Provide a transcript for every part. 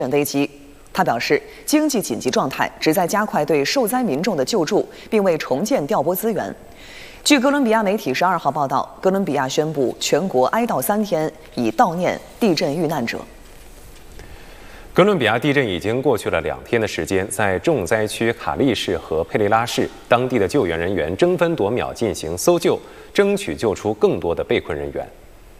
危机。他表示，经济紧急状态旨在加快对受灾民众的救助，并为重建调拨资源。据哥伦比亚媒体12号报道，哥伦比亚宣布全国哀悼3天，以悼念地震遇难者。 哥伦比亚地震已经过去了2天的时间，在重灾区卡利市和佩雷拉市，当地的救援人员争分夺秒进行搜救，争取救出更多的被困人员。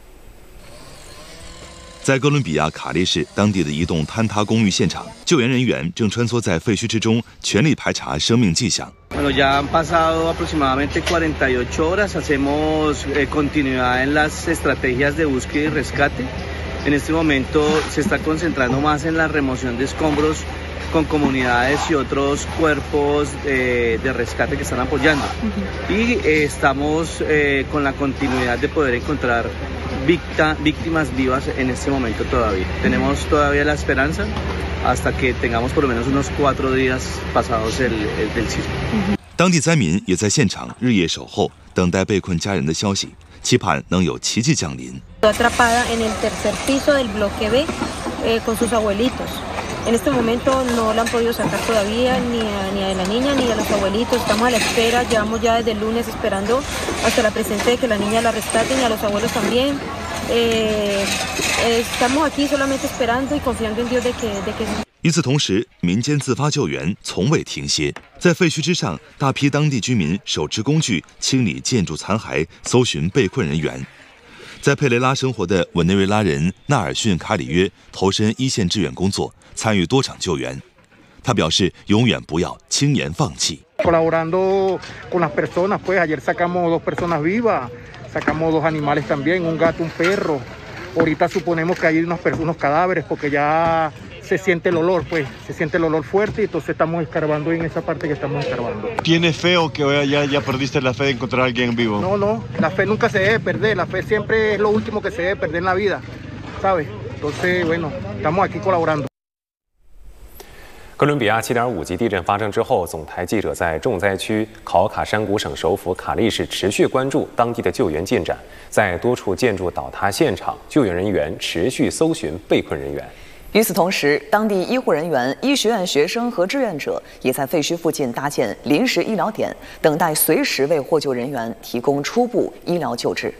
在哥伦比亚卡利市当地的一栋坍塌公寓现场，救援人员正穿梭在废墟之中，全力排查生命迹象。 Bueno, ya han pasado aproximadamente 48 horas. Hacemos continuidad en las estrategias de búsqueda y rescate. En este momento se está concentrando más en la remoción de escombros con comunidades y otros cuerpos de rescate que están apoyando. Y estamos con la continuidad de poder encontrar víctimas vivas en este momento todavía. Tenemos todavía la esperanza hasta que tengamos por lo menos unos 4 días pasados del sismo. 当地灾民也在现场日夜守候，等待被困家人的消息，期盼能有奇迹降临。 Atrapada en el tercer piso del bloque B con sus abuelitos. En este momento no la han podido sacar todavía ni a la niña ni a los abuelitos. Estamos a la espera, llevamos ya desde el lunes esperando hasta la presencia de que la niña la rescaten y a los abuelos también. Estamos aquí solamente esperando y confiando en Dios de que 与此同时，民间自发救援从未停歇。在废墟之上，大批当地居民手持工具清理建筑残骸，搜寻被困人员。在佩雷拉生活的委内瑞拉人纳尔逊·卡里约投身一线志愿工作，参与多场救援。他表示，永远不要轻言放弃。 Colaborando con las personas, pues ayer sacamos 2 personas vivas, sacamos 2 animales también, un gato, un perro. Ahorita suponemos que hay unos cadáveres porque ya se siente el olor, pues, se siente el olor fuerte y entonces estamos escarbando en esa parte que estamos escarbando. ¿Tienes fe o que ya perdiste la fe de encontrar a alguien vivo? No, la fe nunca se debe perder, la fe siempre es lo último que se debe perder en la vida, ¿sabes? Entonces, bueno, estamos aquí colaborando. 哥伦比亚7.5级地震发生之后，总台记者在重灾区考卡山谷省首府卡利市持续关注当地的救援进展，在多处建筑倒塌现场，救援人员持续搜寻被困人员。 与此同时，当地医护人员、医学院学生和志愿者也在废墟附近搭建临时医疗点，等待随时为获救人员提供初步医疗救治。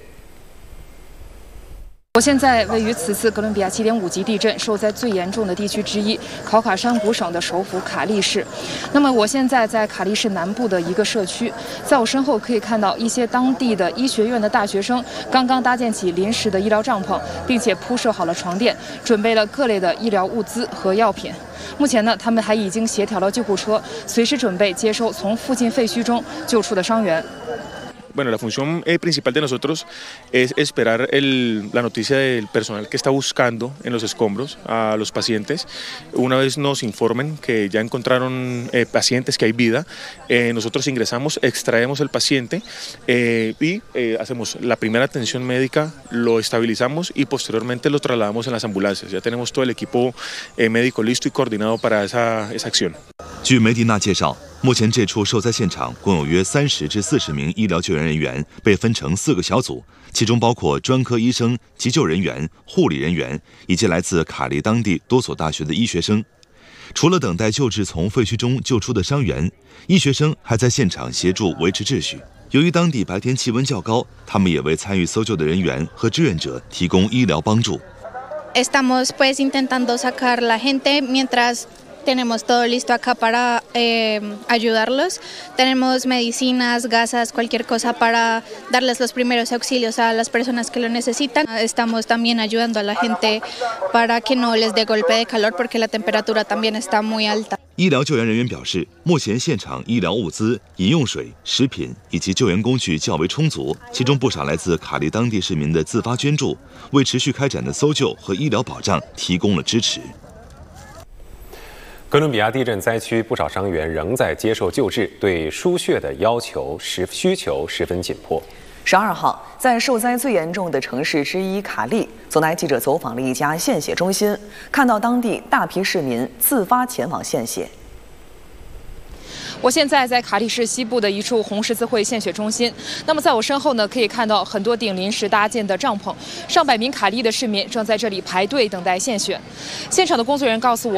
我现在位于此次哥伦比亚7.5级地震受灾最严重的地区之一考卡山谷省的首府卡利市。那么我现在在卡利市南部的一个社区，在我身后可以看到一些当地的医学院的大学生刚刚搭建起临时的医疗帐篷，并且铺设好了床垫，准备了各类的医疗物资和药品。目前呢，他们还已经协调了救护车，随时准备接收从附近废墟中救出的伤员。 Bueno, la función principal de nosotros es esperar la noticia del personal que está buscando en los escombros a los pacientes. Una vez nos informen que ya encontraron pacientes, que hay vida, nosotros ingresamos, extraemos el paciente y hacemos la primera atención médica, lo estabilizamos y posteriormente lo trasladamos en las ambulancias. Ya tenemos todo el equipo médico listo y coordinado para esa acción. 据梅迪纳介绍，目前这处受灾现场共有约30至40名医疗救援人员，被分成4个小组，其中包括专科医生、急救人员、护理人员以及来自卡利当地多所大学的医学生。除了等待救治从废墟中救出的伤员，医学生还在现场协助维持秩序。由于当地白天气温较高，他们也为参与搜救的人员和志愿者提供医疗帮助。 Estamos pues intentando sacar la gente mientras tenemos todo listo acá para ayudarlos. Tenemos medicinas, gasas, cualquier cosa para darles los primeros auxilios a las personas que lo necesitan. Estamos también ayudando a la gente para que no les dé golpe de calor porque la temperatura también está muy alta. 医疗救援人员表示，目前现场医疗物资、饮用水、食品以及救援工具较为充足，其中不少来自卡利当地市民的自发捐助，为持续开展的搜救和医疗保障提供了支持。 哥伦比亚地震灾区不少伤员仍在接受救治，对输血的需求十分紧迫。 12号，在受灾最严重的城市之一卡利，总台记者走访了一家献血中心，看到当地大批市民自发前往献血。 我现在在卡利市西部的一处红十字会献血中心。那么在我身后呢，可以看到很多顶临时搭建的帐篷，上百名卡利的市民正在这里排队等待献血。现场的工作人员告诉我，